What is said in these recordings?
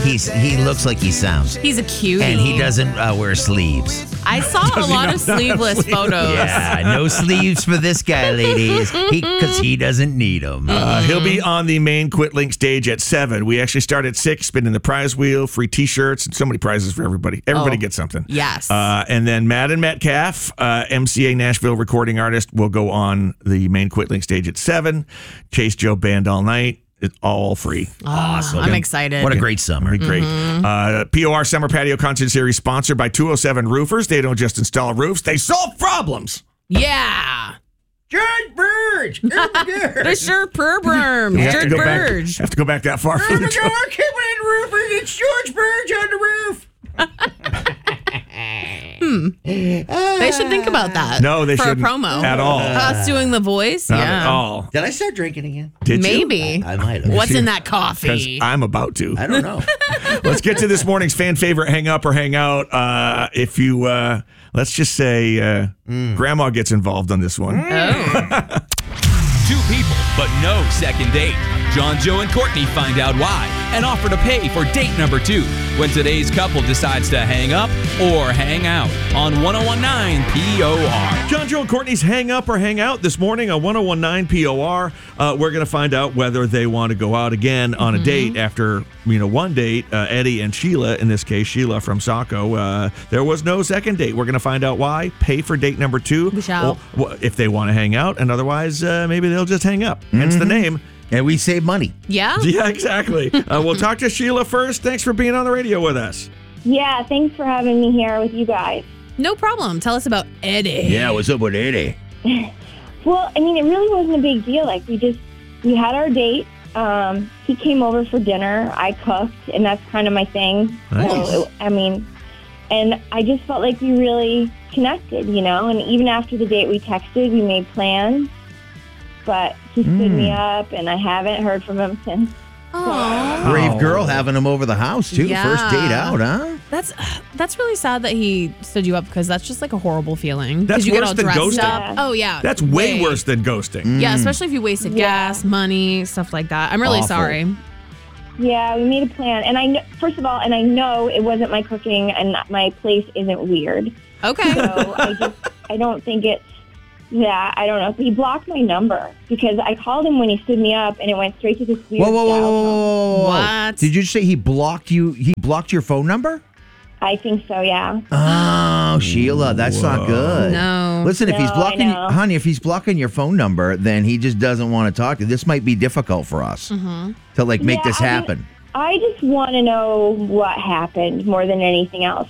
he looks like he sounds. He's a cutie. And he doesn't wear sleeves. I saw a lot of sleeveless photos. Yeah, no sleeves for this guy, ladies. Because he doesn't need them. He'll be on the main Quit Link stage at 7. We actually start at 6, spinning the prize wheel, free T-shirts, and so many prizes for everybody. Everybody gets something. Yes. And then Madden Metcalf, MCA Nashville recording artist, will go on the main Quit Link stage at 7. Chase Joe Band All Night. It's all free. Awesome. I'm excited. What a great summer. Great. POR Summer Patio Concert Series sponsored by 207 Roofers. They don't just install roofs, they solve problems. Yeah. George Burge. The sure program. George Burge. Have to go back that far for the joke. Roofers. It's George Burge on the roof. They should think about that. No, they for shouldn't a promo at all. Us doing the voice. Not yeah. at all. Did I start drinking again? Did you? Maybe. I might have. What's in that Because coffee? I'm about to. I don't know. Let's get to this morning's fan favorite hang up or hang out. If you, let's just say, Grandma gets involved on this one. Two people, but no second date. John, Joe, and Courtney find out why and offer to pay for date number 2 when today's couple decides to hang up or hang out on 1019 POR. John, Joe, and Courtney's hang up or hang out this morning on 1019 POR. We're going to find out whether they want to go out again on a date after, one date. Eddie and Sheila, in this case, Sheila from Saco. There was no second date. We're going to find out why. Pay for date number 2. We shall. If they want to hang out, and otherwise, maybe they'll just hang up. Hence the name. And we save money. Yeah? Yeah, exactly. We'll talk to Sheila first. Thanks for being on the radio with us. Yeah, thanks for having me here with you guys. No problem. Tell us about Eddie. Yeah, what's up with Eddie? Well, it really wasn't a big deal. Like, we had our date. He came over for dinner. I cooked, and that's kind of my thing. Nice. So, and I just felt like we really connected, and even after the date we texted, we made plans, but he stood me up, and I haven't heard from him since. Aww. Brave girl having him over the house, too. Yeah. First date out, huh? That's really sad that he stood you up because that's just like a horrible feeling. That's 'Cause you get worse all than dressed ghosting. up. Yeah. Oh, yeah. That's way worse than ghosting. Yeah, especially if you wasted gas, money, stuff like that. I'm really Awful. sorry. Yeah, we made a plan, and I know it wasn't my cooking, and my place isn't weird. Okay. So I don't think it's that. I don't know. He blocked my number because I called him when he stood me up, and it went straight to this weird dial tone. Whoa. What? Did you say he blocked you? He blocked your phone number? I think so, yeah. Oh, Sheila, that's not good. No. Listen, if he's No, blocking, I know. honey, if he's blocking your phone number, then he just doesn't want to talk to you. This might be difficult for us to make Yeah, this happen. I just want to know what happened more than anything else.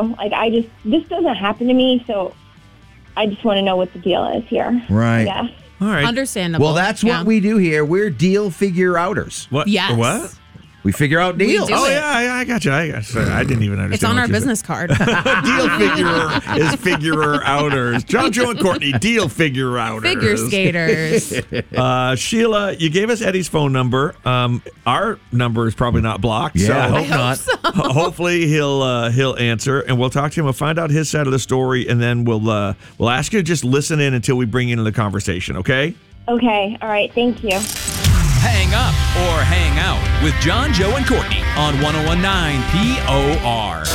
This doesn't happen to me, so I just want to know what the deal is here. Right. Yeah. All right. Understandable. Well, that's Yeah. what we do here. We're deal figure outers. What? Yes. What? We figure out deals. do Oh, it. yeah, I got you. I didn't even understand. It's on what our you said. business card. Deal figurer is figurer outers. John, Joe, and Courtney, deal figure outers. Figure skaters. Sheila, you gave us Eddie's phone number. Our number is probably not blocked. Yeah, so I hope not. hopefully he'll answer, and we'll talk to him. We'll find out his side of the story, and then we'll ask you to just listen in until we bring you into the conversation. Okay? Okay. All right. Thank you. Hang up or hang out with John, Joe, and Courtney on 1019 POR.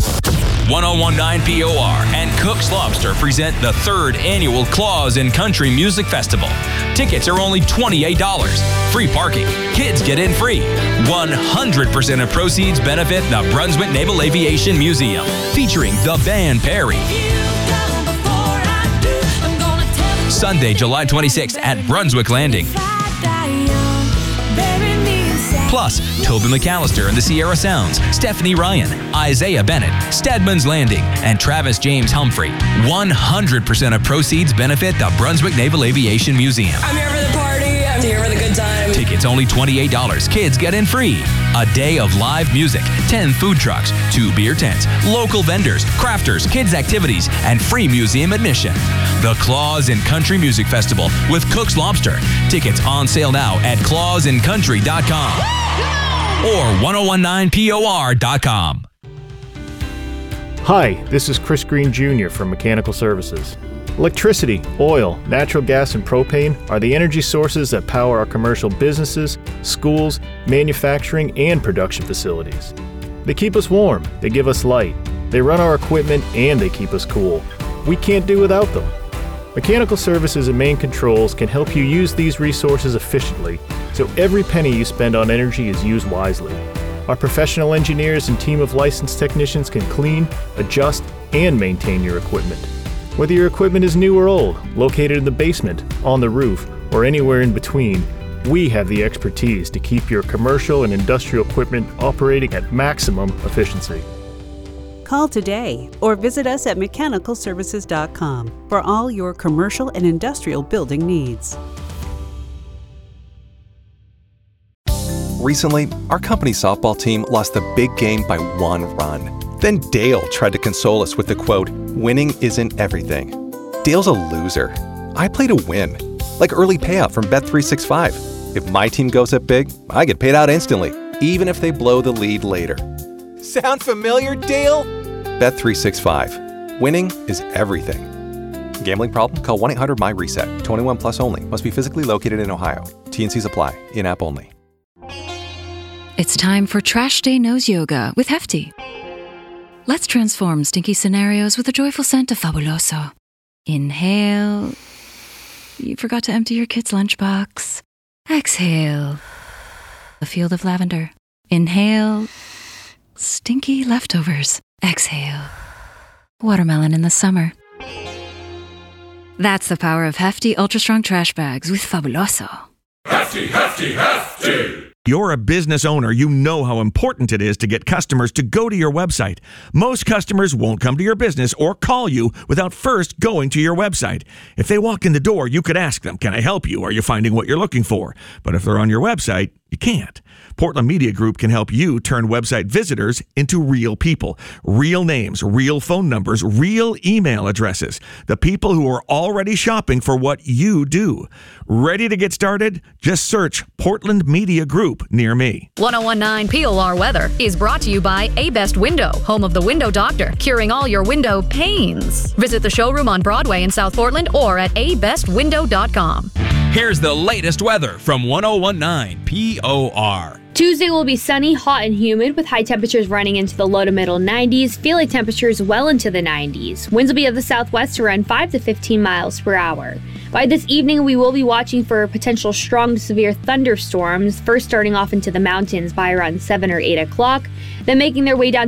1019 POR and Cook's Lobster present the 3rd annual Claus in Country Music Festival. Tickets are only $28. Free parking. Kids get in free. 100% of proceeds benefit the Brunswick Naval Aviation Museum, featuring the band Perry. Sunday, July 26th at Brunswick Landing. Plus, Toby McAllister and the Sierra Sounds, Stephanie Ryan, Isaiah Bennett, Stedman's Landing, and Travis James Humphrey. 100% of proceeds benefit the Brunswick Naval Aviation Museum. I'm here for the party. I'm here for the good time. Tickets only $28. Kids get in free. A day of live music, 10 food trucks, 2 beer tents, local vendors, crafters, kids activities, and free museum admission. The Claus in Country Music Festival with Cook's Lobster. Tickets on sale now at clausincountry.com or 1019POR.com. Hi, this is Chris Green Jr. from Mechanical Services. Electricity, oil, natural gas, and propane are the energy sources that power our commercial businesses, schools, manufacturing, and production facilities. They keep us warm, they give us light, they run our equipment, and they keep us cool. We can't do without them. Mechanical Services and Main Controls can help you use these resources efficiently, so every penny you spend on energy is used wisely. Our professional engineers and team of licensed technicians can clean, adjust, and maintain your equipment. Whether your equipment is new or old, located in the basement, on the roof, or anywhere in between, we have the expertise to keep your commercial and industrial equipment operating at maximum efficiency. Call today or visit us at mechanicalservices.com for all your commercial and industrial building needs. Recently, our company softball team lost the big game by 1 run. Then Dale tried to console us with the quote, "Winning isn't everything." Dale's a loser. I play to win, like early payout from Bet365. If my team goes up big, I get paid out instantly, even if they blow the lead later. Sound familiar, Dale? Bet365. Winning is everything. Gambling problem? Call 1-800-MY-RESET. 21 plus only. Must be physically located in Ohio. T&Cs apply. In-app only. It's time for Trash Day Nose Yoga with Hefty. Let's transform stinky scenarios with the joyful scent of Fabuloso. Inhale. You forgot to empty your kid's lunchbox. Exhale. A field of lavender. Inhale. Stinky leftovers. Exhale. Watermelon in the summer. That's the power of Hefty Ultra Strong Trash Bags with Fabuloso. Hefty, hefty, hefty! You're a business owner. You know how important it is to get customers to go to your website. Most customers won't come to your business or call you without first going to your website. If they walk in the door, you could ask them, "Can I help you? Are you finding what you're looking for?" But if they're on your website, you can't. Portland Media Group can help you turn website visitors into real people. Real names, real phone numbers, real email addresses. The people who are already shopping for what you do. Ready to get started? Just search Portland Media Group near me. 1019 POR Weather is brought to you by A-Best Window, home of the Window Doctor, curing all your window pains. Visit the showroom on Broadway in South Portland or at abestwindow.com. Here's the latest weather from 1019 POR. Tuesday will be sunny, hot, and humid with high temperatures running into the low to middle 90s, feeling temperatures well into the 90s. Winds will be of the southwest around 5 to 15 miles per hour. By this evening, we will be watching for potential strong to severe thunderstorms, first starting off into the mountains by around 7 or 8 o'clock, then making their way down